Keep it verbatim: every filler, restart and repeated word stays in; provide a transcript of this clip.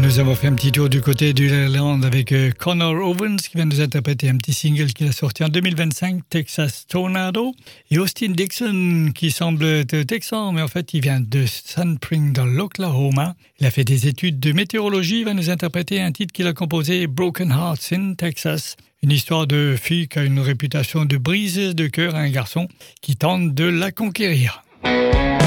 nous avons fait un petit tour du côté de l'Irlande avec euh, Conor Owens qui vient nous interpréter un petit single qu'il a sorti en deux mille vingt-cinq, Texas Tornado. Et Austin Dixon qui semble être texan, mais en fait il vient de Sunspring dans l'Oklahoma. Il a fait des études de météorologie, il va nous interpréter un titre qu'il a composé, Broken Hearts in Texas. Une histoire de fille qui a une réputation de briseuse de cœur à un garçon qui tente de la conquérir.